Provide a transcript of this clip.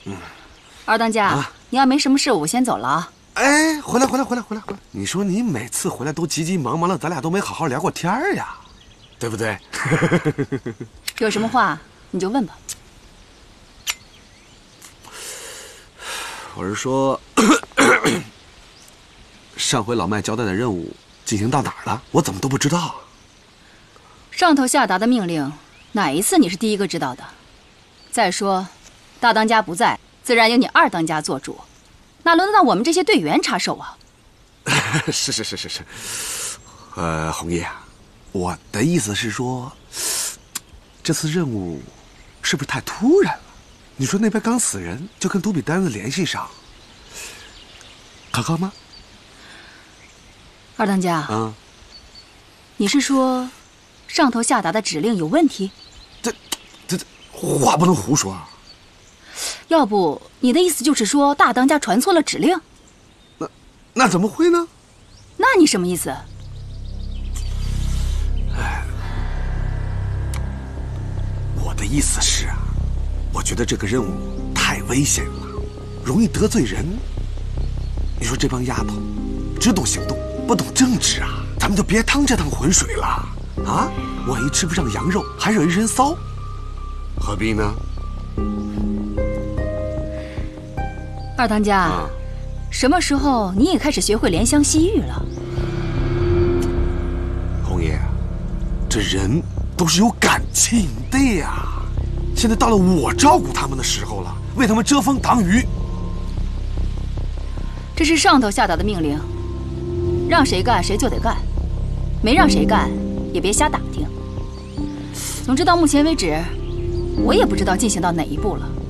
二当家，你要没什么事，我先走了啊。 哎，回来！你说你每次回来都急急忙忙的，咱俩都没好好聊过天儿呀，对不对？ 有什么话你就问吧。 我是说，上回老麦交代的任务进行到哪儿了？我怎么都不知道。 上头下达的命令，哪一次你是第一个知道的？再说，大当家不在，自然由你二当家做主，哪轮得到我们这些队员插手啊？ 是。红叶，我的意思是说，这次任务是不是太突然了？你说那边刚死人，就跟杜比单子联系上，可靠吗？ 二当家，你是说上头下达的指令有问题？ 这话不能胡说啊！ 要不你的意思就是说大当家传错了指令？ 那怎么会呢？ 那你什么意思？ 我的意思是啊，我觉得这个任务太危险了，容易得罪人。你说这帮丫头只懂行动不懂政治啊，咱们就别趟这趟浑水了啊！万一吃不上羊肉还惹一身骚，何必呢？ 二当家，什么时候你也开始学会怜香惜玉了？ 红叶，这人都是有感情的呀。现在到了我照顾他们的时候了，为他们遮风挡雨。 这是上头下达的命令，让谁干谁就得干，没让谁干也别瞎打听。总之到目前为止，我也不知道进行到哪一步了。